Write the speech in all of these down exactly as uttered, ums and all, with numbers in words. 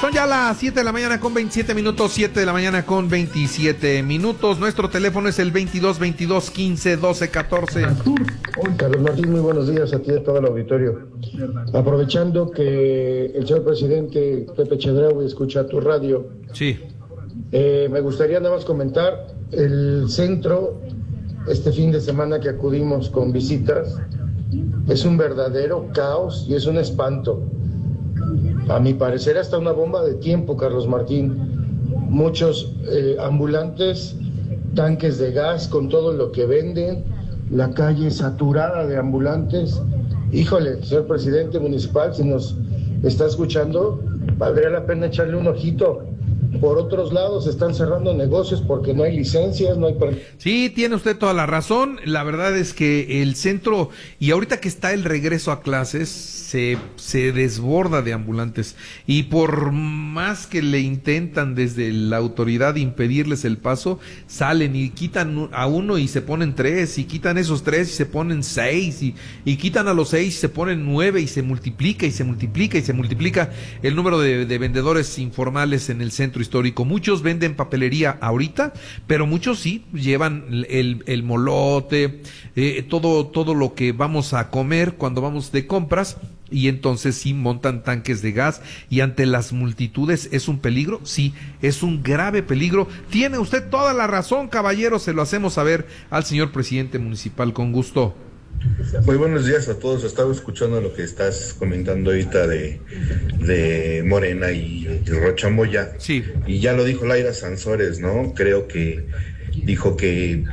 Son ya las siete de la mañana con veintisiete minutos, siete de la mañana con veintisiete minutos. Nuestro teléfono es el veintidós veintidós quince doce catorce. Carlos Martín, muy buenos días a ti y a todo el auditorio. Aprovechando que el señor presidente Pepe Chedraui escucha tu radio, sí. eh, me gustaría nada más comentar el centro, este fin de semana que acudimos con visitas, es un verdadero caos y es un espanto. A mi parecer hasta una bomba de tiempo, Carlos Martín. Muchos eh, ambulantes, tanques de gas con todo lo que venden, la calle saturada de ambulantes. Híjole, señor presidente municipal, si nos está escuchando, valdría la pena echarle un ojito. Por otros lados están cerrando negocios porque no hay licencias, no hay... Sí, tiene usted toda la razón. La verdad es que el centro, y ahorita que está el regreso a clases, se, se desborda de ambulantes. Y por más que le intentan desde la autoridad impedirles el paso, salen y quitan a uno y se ponen tres, y quitan esos tres y se ponen seis, y, y quitan a los seis y se ponen nueve, y se multiplica y se multiplica y se multiplica el número de, de vendedores informales en el centro histórico. Muchos venden papelería ahorita, pero muchos sí llevan el, el molote, eh, todo, todo lo que vamos a comer cuando vamos de compras, y entonces sí montan tanques de gas, y ante las multitudes es un peligro. Sí, es un grave peligro. Tiene usted toda la razón, caballero, se lo hacemos saber al señor presidente municipal, con gusto. Muy buenos días a todos. Estaba escuchando lo que estás comentando ahorita de, de Morena y, y Rochamoya. Sí. Y ya lo dijo Laira Sansores, ¿no? Creo que dijo que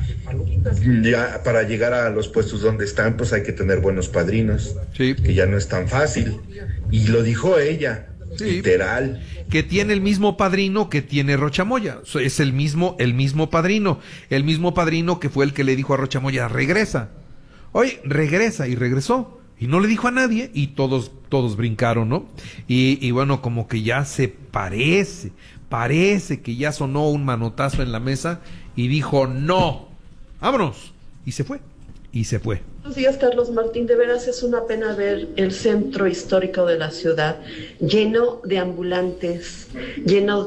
ya para llegar a los puestos donde están, pues hay que tener buenos padrinos. Sí. Que ya no es tan fácil. Y lo dijo ella. Sí. Literal. Que tiene el mismo padrino que tiene Rochamoya. Es el mismo, el mismo padrino. El mismo padrino que fue el que le dijo a Rochamoya, regresa. Oye, regresa, y regresó, y no le dijo a nadie, y todos, todos brincaron, ¿no? Y, y bueno, como que ya se parece, parece que ya sonó un manotazo en la mesa, y dijo, no, vámonos, y se fue, y se fue. Buenos días, Carlos Martín. De veras es una pena ver el centro histórico de la ciudad lleno de ambulantes, lleno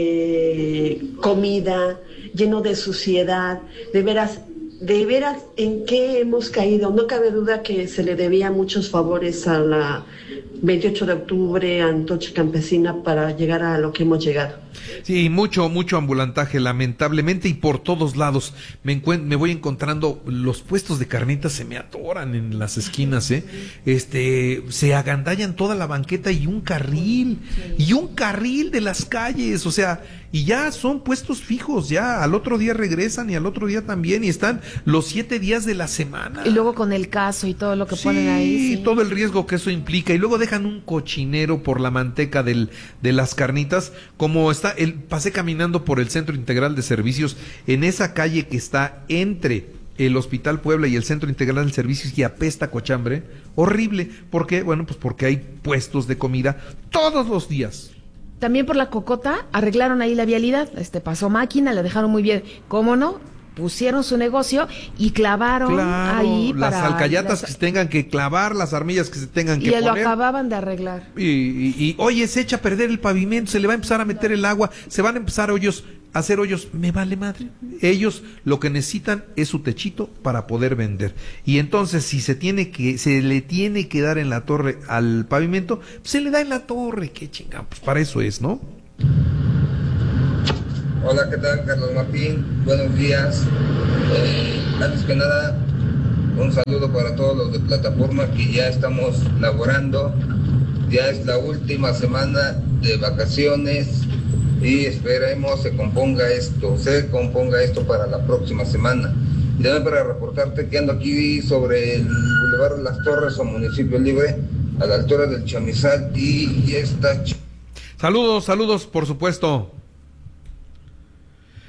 de comida, lleno de suciedad. De veras, de veras, ¿en qué hemos caído? No cabe duda que se le debía muchos favores a la veintiocho de octubre, a Antorcha Campesina, para llegar a lo que hemos llegado. Sí, mucho, mucho ambulantaje, lamentablemente, y por todos lados. Me, encuent- me voy encontrando, los puestos de carnitas se me atoran en las esquinas, ¿eh? Este, se agandallan toda la banqueta y un carril, y un carril de las calles, o sea, y ya son puestos fijos, ya al otro día regresan y al otro día también, y están los siete días de la semana. Y luego con el caso y todo lo que sí, ponen ahí. Sí, todo el riesgo que eso implica, y luego dejan un cochinero por la manteca del, de las carnitas, como está, el, pasé caminando por el Centro Integral de Servicios, en esa calle que está entre el Hospital Puebla y el Centro Integral de Servicios, y apesta cochambre, horrible. ¿Por qué? Bueno, pues porque hay puestos de comida todos los días. También por la Cocota arreglaron ahí la vialidad, este pasó máquina, la dejaron muy bien. ¿Cómo no? Pusieron su negocio y clavaron claro, ahí las para alcayatas las... que se tengan que clavar, las armillas que se tengan que y poner. Y lo acababan de arreglar. Y, y, y, oye, se echa a perder el pavimento, se le va a empezar a meter el agua, se van a empezar hoyos, a hacer hoyos, me vale madre. Ellos lo que necesitan es su techito para poder vender. Y entonces, si se tiene que, se le tiene que dar en la torre al pavimento, pues se le da en la torre, qué chingada, pues para eso es, ¿no? Hola, ¿qué tal, Carlos Martín? Buenos días. Eh, antes que nada, un saludo para todos los de plataforma que ya estamos laborando. Ya es la última semana de vacaciones y esperemos se componga esto, se componga esto para la próxima semana. Y también para reportarte que ando aquí sobre el Boulevard de las Torres o Municipio Libre, a la altura del Chamizal, y ya está. Saludos, saludos, por supuesto.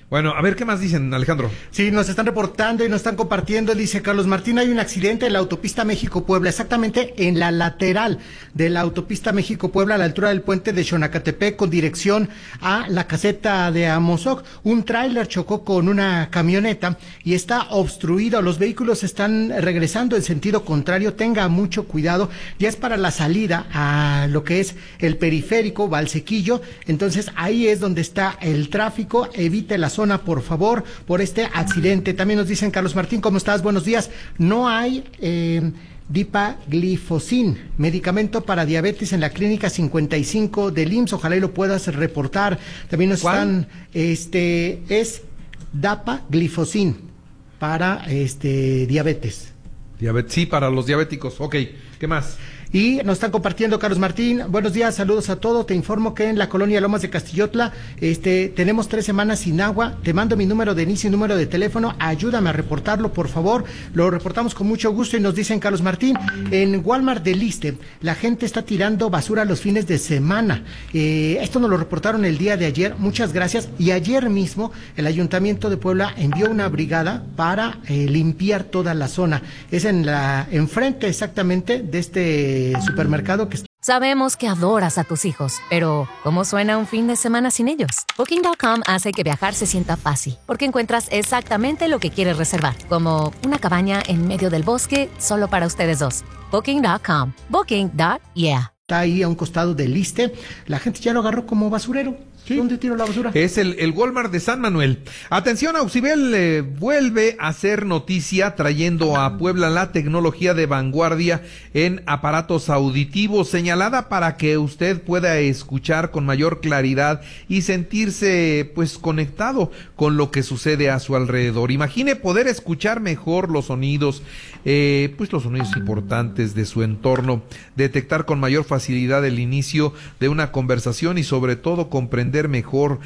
Bueno, a ver, ¿qué más dicen, Alejandro? Sí, nos están reportando y nos están compartiendo, dice Carlos Martín, hay un accidente en la autopista México-Puebla, exactamente en la lateral de la autopista México-Puebla, a la altura del puente de Xonacatepec, con dirección a la caseta de Amozoc. Un tráiler chocó con una camioneta y está obstruido, los vehículos están regresando en sentido contrario, tenga mucho cuidado, ya es para la salida a lo que es el periférico, Valsequillo, entonces ahí es donde está el tráfico, evite la zona, por favor, por este accidente. También nos dicen, Carlos Martín, ¿cómo estás? Buenos días. No hay eh, dipaglifosina, medicamento para diabetes en la clínica cincuenta y cinco del I M S S, ojalá y lo puedas reportar. También nos ¿Cuál? están, este, es dapaglifosina para este diabetes. Diabetes, sí, para los diabéticos. Ok, ¿qué más? Y nos están compartiendo, Carlos Martín, buenos días, saludos a todos, te informo que en la colonia Lomas de Castillotla este, tenemos tres semanas sin agua, te mando mi número de inicio y número de teléfono, ayúdame a reportarlo, por favor, lo reportamos con mucho gusto y nos dicen, Carlos Martín, en Walmart del Iste, la gente está tirando basura los fines de semana, eh, esto nos lo reportaron el día de ayer, muchas gracias, y ayer mismo el Ayuntamiento de Puebla envió una brigada para eh, limpiar toda la zona, es en la, enfrente exactamente de este supermercado que está. Sabemos que adoras a tus hijos, pero ¿cómo suena un fin de semana sin ellos? Booking punto com hace que viajar se sienta fácil, porque encuentras exactamente lo que quieres reservar, como una cabaña en medio del bosque solo para ustedes dos. Booking punto com. Booking punto yeah. Está ahí a un costado del Iste, la gente ya lo agarró como basurero. Sí. ¿Dónde tiro la basura? Es el, el Walmart de San Manuel. Atención, Auxibel eh, vuelve a hacer noticia trayendo a Puebla la tecnología de vanguardia en aparatos auditivos, señalada para que usted pueda escuchar con mayor claridad y sentirse pues conectado con lo que sucede a su alrededor. Imagine poder escuchar mejor los sonidos, eh, pues los sonidos importantes de su entorno, detectar con mayor facilidad el inicio de una conversación y sobre todo comprender mejor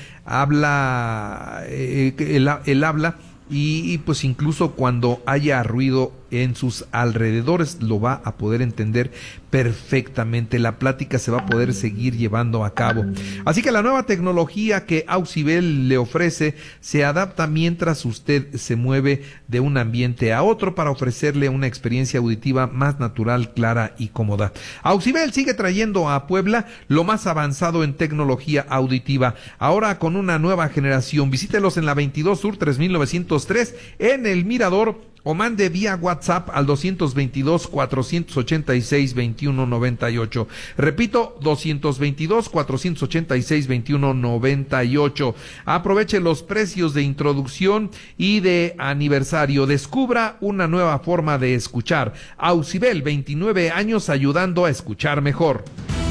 habla eh, el, el habla y, y pues incluso cuando haya ruido en sus alrededores lo va a poder entender perfectamente, la plática se va a poder seguir llevando a cabo. Así que la nueva tecnología que Auxibel le ofrece se adapta mientras usted se mueve de un ambiente a otro para ofrecerle una experiencia auditiva más natural, clara y cómoda. Auxibel sigue trayendo a Puebla lo más avanzado en tecnología auditiva, ahora con una nueva generación. Visítelos en la veintidós Sur tres mil novecientos tres en El Mirador, o mande vía WhatsApp al doscientos veintidós, cuatrocientos ochenta y seis, veintiuno noventa y ocho. Repito, doscientos veintidós, cuatrocientos ochenta y seis, veintiuno noventa y ocho. Aproveche los precios de introducción y de aniversario. Descubra una nueva forma de escuchar. Auxibel, veintinueve años ayudando a escuchar mejor.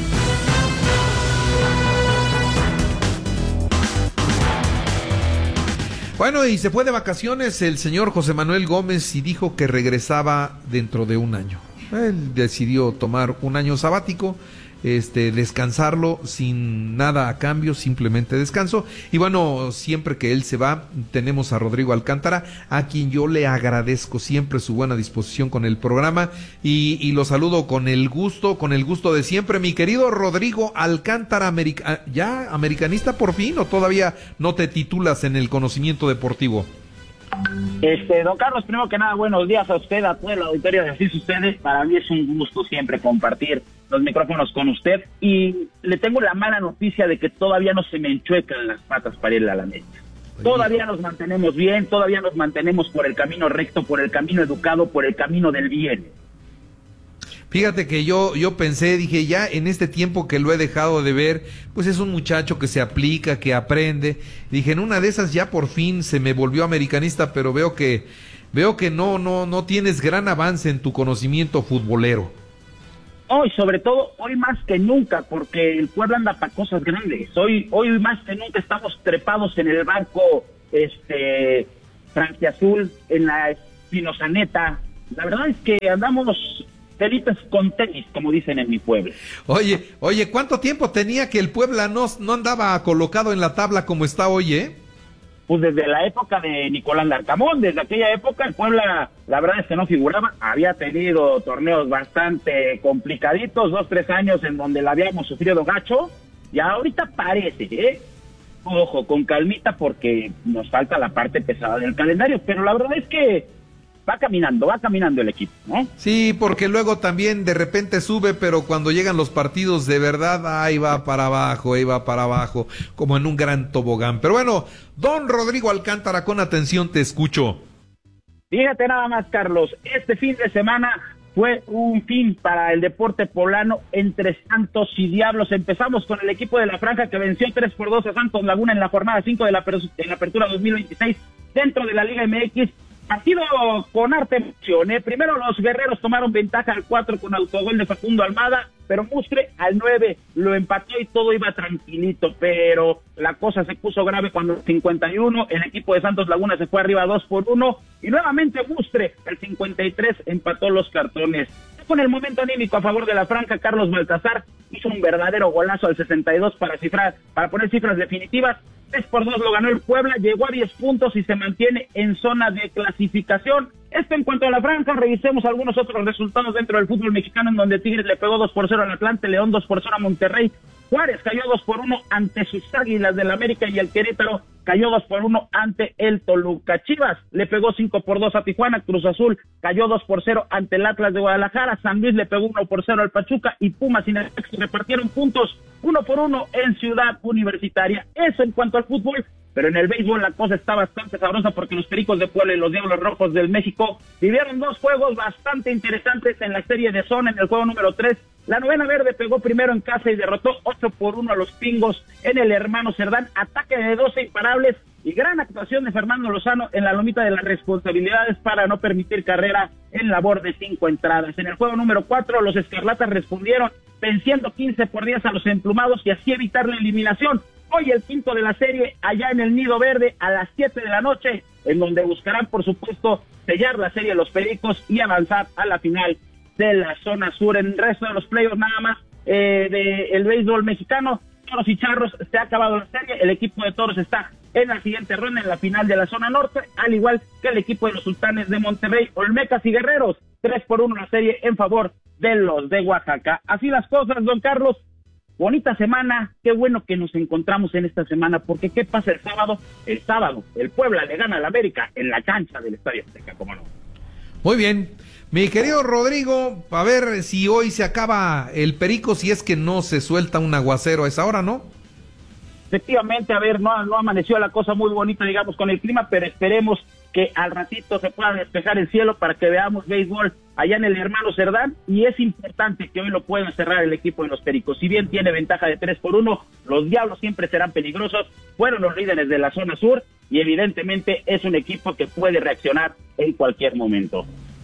Bueno, y se fue de vacaciones el señor José Manuel Gómez y dijo que regresaba dentro de un año. Él decidió tomar un año sabático, este, descansarlo sin nada a cambio, simplemente descanso. Y bueno, siempre que él se va, tenemos a Rodrigo Alcántara, a quien yo le agradezco siempre su buena disposición con el programa y, y lo saludo con el gusto, con el gusto de siempre. Mi querido Rodrigo Alcántara, America, ¿ya americanista por fin o todavía no te titulas en el conocimiento deportivo? Este, don Carlos, primero que nada, buenos días a usted, a todo el auditorio de Así Sucede. Para mí es un gusto siempre compartir los micrófonos con usted y le tengo la mala noticia de que todavía no se me enchuecan las patas para ir a la América. Todavía nos mantenemos bien, todavía nos mantenemos por el camino recto, por el camino educado, por el camino del bien. Fíjate que yo yo pensé, dije, ya en este tiempo que lo he dejado de ver, pues es un muchacho que se aplica, que aprende. Dije, en una de esas ya por fin se me volvió americanista, pero veo que veo que no no no tienes gran avance en tu conocimiento futbolero. Hoy, sobre todo, hoy más que nunca, porque el pueblo anda para cosas grandes. Hoy hoy más que nunca estamos trepados en el barco este franquiazul, en la Espinosaneta. La verdad es que andamos Felipe con tenis, como dicen en mi pueblo. Oye, oye, ¿cuánto tiempo tenía que el Puebla no, no andaba colocado en la tabla como está hoy, eh? Pues desde la época de Nicolás Larcamón, desde aquella época el Puebla, la verdad es que no figuraba, había tenido torneos bastante complicaditos, dos, tres años en donde la habíamos sufrido gacho, y ahorita parece, ¿eh? ojo, con calmita porque nos falta la parte pesada del calendario, pero la verdad es que va caminando, va caminando el equipo, ¿no? Sí, porque luego también de repente sube, pero cuando llegan los partidos de verdad, ahí va para abajo, ahí va para abajo, como en un gran tobogán. Pero bueno, don Rodrigo Alcántara, con atención te escucho. Fíjate nada más, Carlos, este fin de semana fue un fin para el deporte poblano entre Santos y Diablos. Empezamos con el equipo de la Franja que venció tres por dos a Santos Laguna en la jornada cinco de la, de la apertura dos mil veintiséis dentro de la Liga M X. Partido con arte emoción, ¿eh? Primero los guerreros tomaron ventaja al cuatro con autogol de Facundo Almada, pero Mustre al nueve lo empató y todo iba tranquilito, pero la cosa se puso grave cuando el cincuenta y uno el equipo de Santos Laguna se fue arriba dos por uno y nuevamente Mustre el cincuenta y tres empató los cartones. Con el momento anímico a favor de la Franja, Carlos Baltasar hizo un verdadero golazo al sesenta y dos para cifrar, para poner cifras definitivas. tres por dos lo ganó el Puebla, llegó a diez puntos y se mantiene en zona de clasificación. Esto en cuanto a la Franja. Revisemos algunos otros resultados dentro del fútbol mexicano, en donde Tigres le pegó dos por cero al Atlante, León dos por cero a Monterrey, Juárez cayó dos por uno ante sus Águilas del América y el Querétaro cayó dos por uno ante el Toluca. Chivas le pegó cinco por dos a Tijuana, Cruz Azul cayó dos por cero ante el Atlas de Guadalajara, San Luis le pegó uno por cero al Pachuca y Pumas y Necaxa repartieron puntos uno por uno en Ciudad Universitaria. Eso en cuanto al fútbol. Pero en el béisbol la cosa está bastante sabrosa porque los Pericos de Puebla y los Diablos Rojos del México vivieron dos juegos bastante interesantes en la serie de zona. En el juego número tres, la Novena Verde pegó primero en casa y derrotó ocho por uno a los Pingos en el Hermano Cerdán. Ataque de doce imparables y gran actuación de Fernando Lozano en la lomita de las responsabilidades para no permitir carrera en labor de cinco entradas. En el juego número cuatro, los Escarlatas respondieron venciendo quince por diez a los Emplumados y así evitar la eliminación. Hoy el quinto de la serie allá en el Nido Verde a las siete de la noche, en donde buscarán, por supuesto, sellar la serie de los Pericos y avanzar a la final de la zona sur. En el resto de los playoffs nada más eh, del béisbol mexicano, Toros y Charros, se ha acabado la serie. El equipo de Toros está en la siguiente ronda, en la final de la zona norte, al igual que el equipo de los Sultanes de Monterrey. Olmecas y Guerreros, tres por uno la serie en favor de los de Oaxaca. Así las cosas, don Carlos. Bonita semana, qué bueno que nos encontramos en esta semana, porque ¿qué pasa el sábado? El sábado, el Puebla le gana al América en la cancha del Estadio Azteca, ¿cómo no? Muy bien, mi querido Rodrigo, a ver si hoy se acaba el perico, si es que no se suelta un aguacero a esa hora, ¿no? Efectivamente, a ver, no, no amaneció la cosa muy bonita, digamos, con el clima, pero esperemos que al ratito se pueda despejar el cielo para que veamos béisbol allá en el Hermano Cerdán, y es importante que hoy lo pueda cerrar el equipo de los Pericos. Si bien tiene ventaja de tres por uno, los Diablos siempre serán peligrosos, fueron los líderes de la zona sur, y evidentemente es un equipo que puede reaccionar en cualquier momento.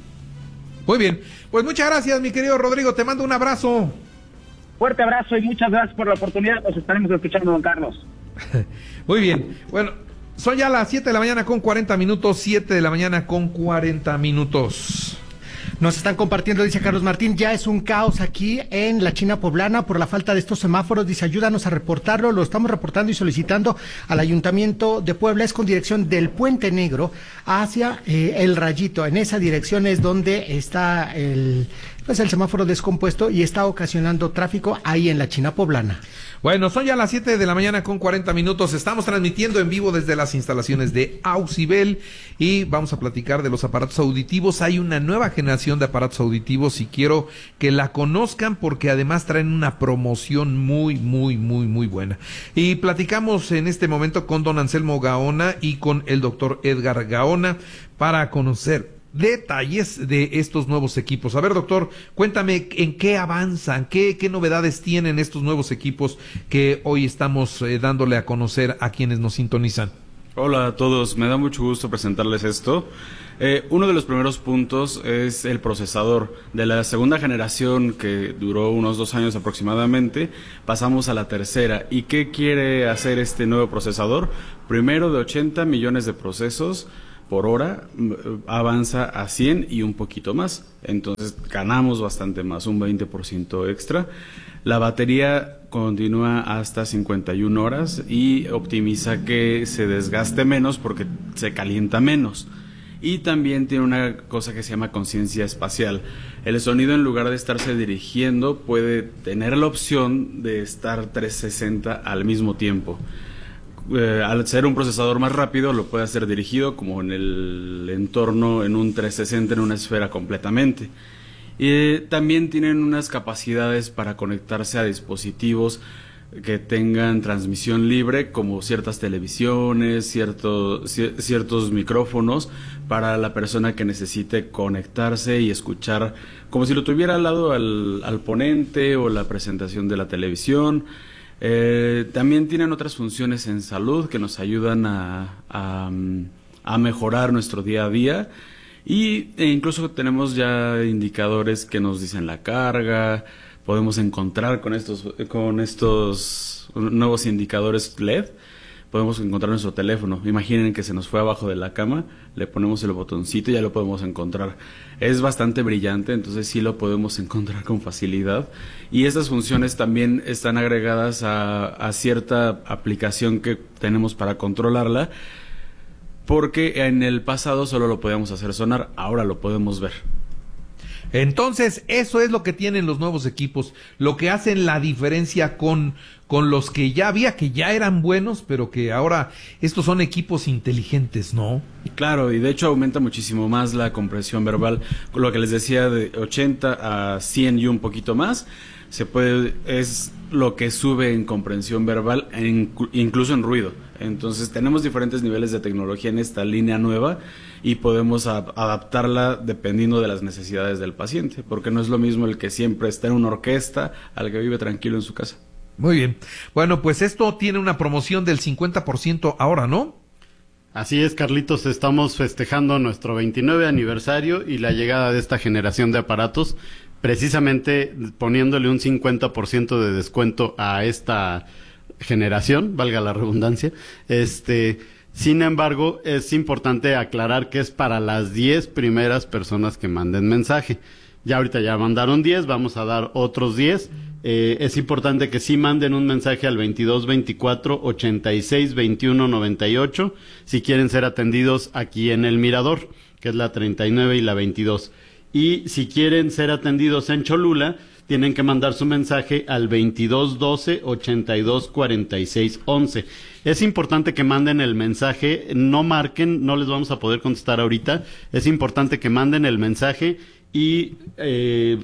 Muy bien, pues muchas gracias, mi querido Rodrigo, te mando un abrazo. Fuerte abrazo y muchas gracias por la oportunidad, nos estaremos escuchando, don Carlos. Muy bien, bueno, son ya las siete de la mañana con cuarenta minutos, siete de la mañana con cuarenta minutos. Nos están compartiendo, dice Carlos Martín, ya es un caos aquí en la China Poblana por la falta de estos semáforos. Dice, ayúdanos a reportarlo, lo estamos reportando y solicitando al Ayuntamiento de Puebla. Es con dirección del Puente Negro hacia eh, el Rayito. En esa dirección es donde está el, pues el semáforo descompuesto y está ocasionando tráfico ahí en la China Poblana. Bueno, son ya las siete de la mañana con cuarenta minutos. Estamos transmitiendo en vivo desde las instalaciones de Auxibel y vamos a platicar de los aparatos auditivos. Hay una nueva generación de aparatos auditivos y quiero que la conozcan porque además traen una promoción muy, muy, muy, muy buena. Y platicamos en este momento con don Anselmo Gaona y con el doctor Edgar Gaona para conocer detalles de estos nuevos equipos. A ver, doctor, cuéntame en qué avanzan, qué, qué novedades tienen estos nuevos equipos que hoy estamos eh, dándole a conocer a quienes nos sintonizan. Hola a todos, me da mucho gusto presentarles esto. Eh, uno de los primeros puntos es el procesador. De la segunda generación, que duró unos dos años aproximadamente, pasamos a la tercera. ¿Y qué quiere hacer este nuevo procesador? Primero, de ochenta millones de procesos por hora, avanza a cien y un poquito más. Entonces ganamos bastante más, un veinte por ciento extra. La batería continúa hasta cincuenta y una horas y optimiza que se desgaste menos porque se calienta menos. Y también tiene una cosa que se llama conciencia espacial. El sonido, en lugar de estarse dirigiendo, puede tener la opción de estar trescientos sesenta al mismo tiempo. eh, al ser un procesador más rápido, lo puede hacer dirigido como en el entorno, en un trescientos sesenta, en una esfera completamente. Y también tienen unas capacidades para conectarse a dispositivos que tengan transmisión libre, como ciertas televisiones, cierto, cier- ciertos micrófonos, para la persona que necesite conectarse y escuchar, como si lo tuviera al lado al, al ponente o la presentación de la televisión. Eh, también tienen otras funciones en salud que nos ayudan a, a, a mejorar nuestro día a día. Y e incluso tenemos ya indicadores que nos dicen la carga. Podemos encontrar con estos con estos nuevos indicadores L E D, podemos encontrar nuestro teléfono. Imaginen que se nos fue abajo de la cama, le ponemos el botoncito y ya lo podemos encontrar. Es bastante brillante, entonces sí lo podemos encontrar con facilidad. Y estas funciones también están agregadas a, a cierta aplicación que tenemos para controlarla, porque en el pasado solo lo podíamos hacer sonar, ahora lo podemos ver. Entonces, eso es lo que tienen los nuevos equipos, lo que hacen la diferencia con, con los que ya había, que ya eran buenos, pero que ahora estos son equipos inteligentes, ¿no? Claro, y de hecho aumenta muchísimo más la compresión verbal, lo que les decía, de ochenta a cien y un poquito más. Se puede, es lo que sube en comprensión verbal, en, incluso en ruido. Entonces tenemos diferentes niveles de tecnología en esta línea nueva y podemos a, adaptarla dependiendo de las necesidades del paciente, porque no es lo mismo el que siempre está en una orquesta al que vive tranquilo en su casa. Muy bien. Bueno, pues esto tiene una promoción del cincuenta por ciento ahora, ¿no? Así es, Carlitos, estamos festejando nuestro veintinueve aniversario y la llegada de esta generación de aparatos, precisamente poniéndole un cincuenta por ciento de descuento a esta generación, valga la redundancia. Este, sin embargo, es importante aclarar que es para las diez primeras personas que manden mensaje. Ya ahorita ya mandaron diez, vamos a dar otros diez. Eh, es importante que sí manden un mensaje al veintidós veinticuatro ochenta y seis veintiuno noventa y ocho si quieren ser atendidos aquí en El Mirador, que es la treinta y nueve y la veintidós. Y si quieren ser atendidos en Cholula, tienen que mandar su mensaje al veintidós doce ochenta y dos cuarenta y seis once. Es importante que manden el mensaje, no marquen, no les vamos a poder contestar ahorita. Es importante que manden el mensaje y eh,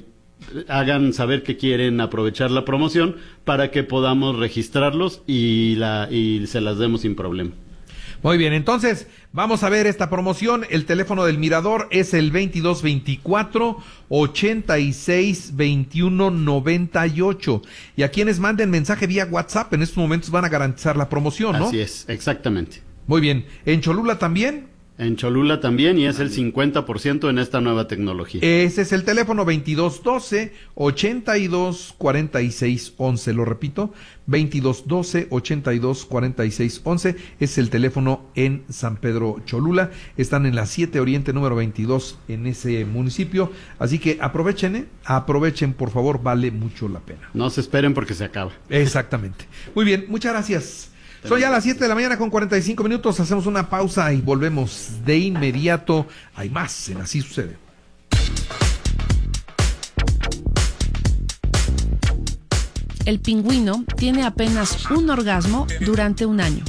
hagan saber que quieren aprovechar la promoción para que podamos registrarlos y, la, y se las demos sin problema. Muy bien, entonces vamos a ver esta promoción. El teléfono del Mirador es el veintidós veinticuatro ochenta y seis veintiuno noventa y ocho. Y a quienes manden mensaje vía WhatsApp en estos momentos van a garantizar la promoción, ¿no? Así es, exactamente. Muy bien. ¿En Cholula también? En Cholula también, y es el cincuenta por ciento en esta nueva tecnología. Ese es el teléfono veintidós doce ochenta y dos cuarenta y seis once. Lo repito, veintidós doce ochenta y dos cuarenta y seis once es el teléfono en San Pedro Cholula. Están en la siete Oriente número veintidós en ese municipio. Así que aprovechen, ¿eh? Aprovechen, por favor, vale mucho la pena. No se esperen porque se acaba. Exactamente. Muy bien, muchas gracias. Son ya las siete de la mañana con cuarenta y cinco minutos, hacemos una pausa y volvemos de inmediato. Hay más en Así Sucede. El pingüino tiene apenas un orgasmo durante un año.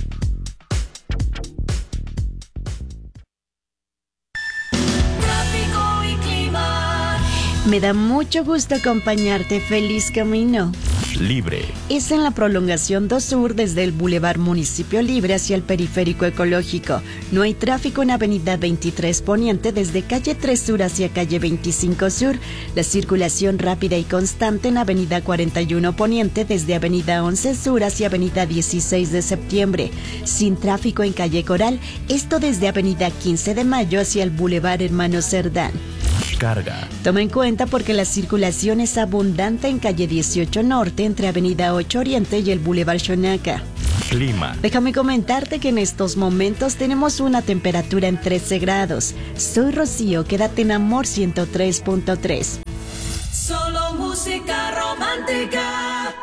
Tráfico y clima. Me da mucho gusto acompañarte. Feliz camino. Libre. Es en la prolongación dos Sur desde el Boulevard Municipio Libre hacia el Periférico Ecológico. No hay tráfico en Avenida veintitrés Poniente desde Calle tres Sur hacia Calle veinticinco Sur. La circulación rápida y constante en Avenida cuarenta y uno Poniente desde Avenida once Sur hacia Avenida dieciséis de Septiembre. Sin tráfico en Calle Coral, esto desde Avenida quince de Mayo hacia el Boulevard Hermano Cerdán. Carga. Toma en cuenta porque la circulación es abundante en Calle dieciocho Norte entre Avenida ocho Oriente y el Boulevard Xonaca. Clima. Déjame comentarte que en estos momentos tenemos una temperatura en trece grados. Soy Rocío, quédate en Amor ciento tres punto tres. Solo música romántica.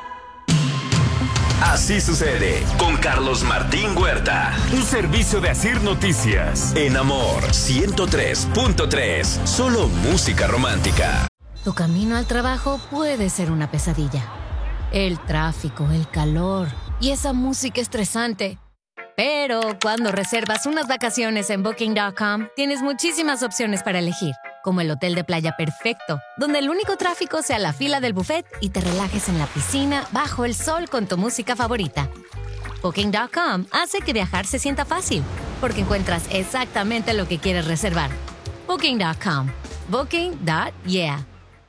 Así Sucede con Carlos Martín Huerta. Un servicio de Asir Noticias. En Amor ciento tres punto tres. Solo música romántica. Tu camino al trabajo puede ser una pesadilla. El tráfico, el calor y esa música estresante. Pero cuando reservas unas vacaciones en Booking punto com, tienes muchísimas opciones para elegir, como el hotel de playa perfecto, donde el único tráfico sea la fila del buffet y te relajes en la piscina bajo el sol con tu música favorita. Booking punto com hace que viajar se sienta fácil, porque encuentras exactamente lo que quieres reservar. Booking punto com. Booking punto yeah.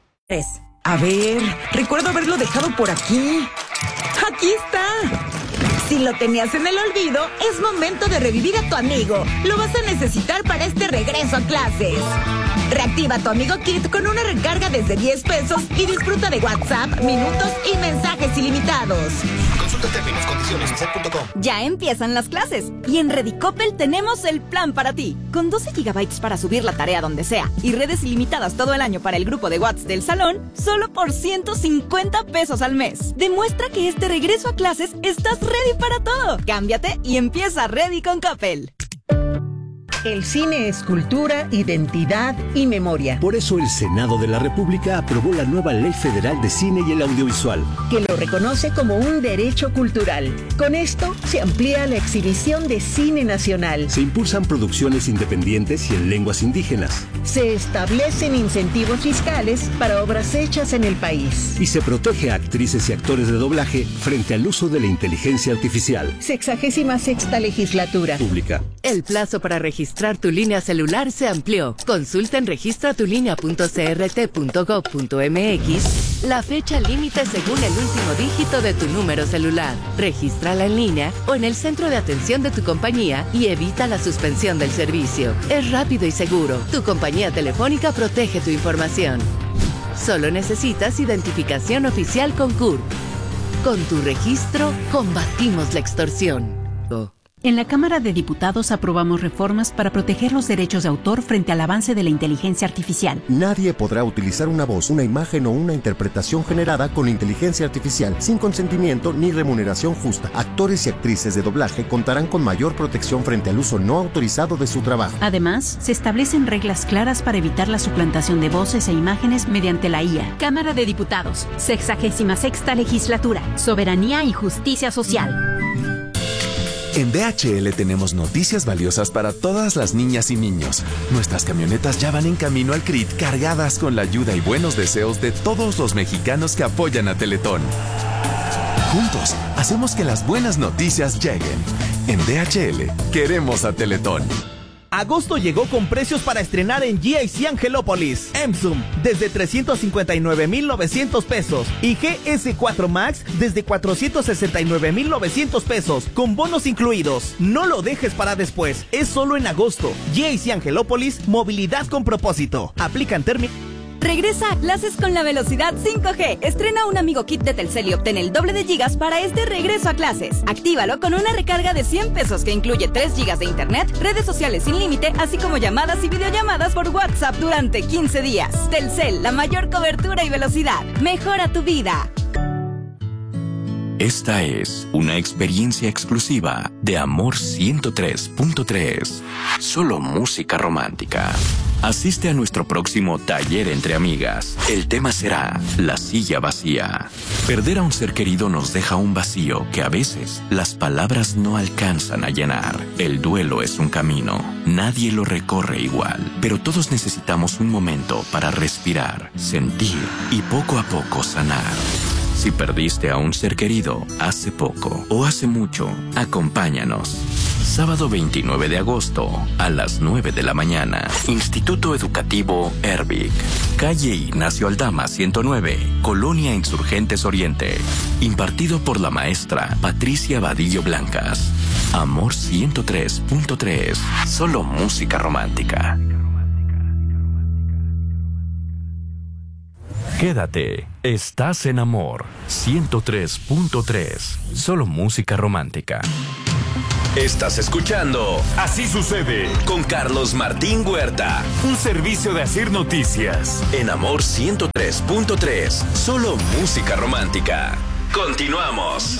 A ver, recuerdo haberlo dejado por aquí. ¡Aquí está! Si lo tenías en el olvido, es momento de revivir a tu amigo. Lo vas a necesitar para este regreso a clases. Reactiva tu Amigo Kit con una recarga desde diez pesos y disfruta de WhatsApp, minutos y mensajes ilimitados. Consulta términos, condiciones en set punto com. Ya empiezan las clases y en Redicopel tenemos el plan para ti. Con doce gigabytes para subir la tarea donde sea y redes ilimitadas todo el año para el grupo de WhatsApp del salón, solo por ciento cincuenta pesos al mes. Demuestra que este regreso a clases estás ready para todo. Cámbiate y empieza Ready con Coppel. El cine es cultura, identidad y memoria. Por eso el Senado de la República aprobó la nueva Ley Federal de Cine y el Audiovisual, que lo reconoce como un derecho cultural. Con esto se amplía la exhibición de cine nacional. Se impulsan producciones independientes y en lenguas indígenas. Se establecen incentivos fiscales para obras hechas en el país. Y se protege a actrices y actores de doblaje frente al uso de la inteligencia artificial. Sexagésima sexta legislatura. Pública. El plazo para registrar tu línea celular se amplió. Consulta en registratulínea punto c r t punto gov punto m x la fecha límite según el último dígito de tu número celular. Regístrala en línea o en el centro de atención de tu compañía y evita la suspensión del servicio. Es rápido y seguro. Tu compañía telefónica protege tu información. Solo necesitas identificación oficial con C U R. Con tu registro, combatimos la extorsión. En la Cámara de Diputados aprobamos reformas para proteger los derechos de autor frente al avance de la inteligencia artificial. Nadie podrá utilizar una voz, una imagen o una interpretación generada con inteligencia artificial sin consentimiento ni remuneración justa. Actores y actrices de doblaje contarán con mayor protección frente al uso no autorizado de su trabajo. Además, se establecen reglas claras para evitar la suplantación de voces e imágenes mediante la I A. Cámara de Diputados, sexagésima sexta legislatura, soberanía y justicia social. En D H L tenemos noticias valiosas para todas las niñas y niños. Nuestras camionetas ya van en camino al C R I T cargadas con la ayuda y buenos deseos de todos los mexicanos que apoyan a Teletón. Juntos, hacemos que las buenas noticias lleguen. En D H L, queremos a Teletón. Agosto llegó con precios para estrenar en G I C Angelópolis. Emsum desde trescientos cincuenta y nueve mil novecientos pesos y G S cuatro Max desde cuatrocientos sesenta y nueve mil novecientos pesos con bonos incluidos. No lo dejes para después, es solo en agosto. G I C Angelópolis, movilidad con propósito. Aplican términos. Regresa a clases con la velocidad cinco G. Estrena un Amigo Kit de Telcel y obtén el doble de gigas para este regreso a clases. Actívalo con una recarga de cien pesos que incluye tres gigas de internet, redes sociales sin límite, así como llamadas y videollamadas por WhatsApp durante quince días. Telcel, la mayor cobertura y velocidad. Mejora tu vida. Esta es una experiencia exclusiva de Amor ciento tres punto tres. Solo música romántica. Asiste a nuestro próximo taller entre amigas. El tema será la silla vacía. Perder a un ser querido nos deja un vacío que a veces las palabras no alcanzan a llenar. El duelo es un camino. Nadie lo recorre igual, pero todos necesitamos un momento para respirar, sentir y poco a poco sanar. Si perdiste a un ser querido hace poco o hace mucho, acompáñanos. Sábado veintinueve de agosto a las nueve de la mañana. Instituto Educativo Ervic. Calle Ignacio Aldama ciento nueve, Colonia Insurgentes Oriente. Impartido por la maestra Patricia Vadillo Blancas. Amor ciento tres punto tres. Solo música romántica. Quédate, estás en Amor ciento tres punto tres. Solo música romántica. Estás escuchando Así Sucede con Carlos Martín Huerta. Un servicio de Asir Noticias. En Amor ciento tres punto tres. Solo música romántica. Continuamos.